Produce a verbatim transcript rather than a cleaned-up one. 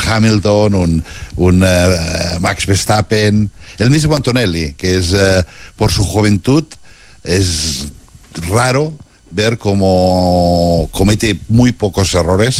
Hamilton, un, un uh, Max Verstappen, el mismo Antonelli, que es, uh, por su juventud, es raro ver cómo comete muy pocos errores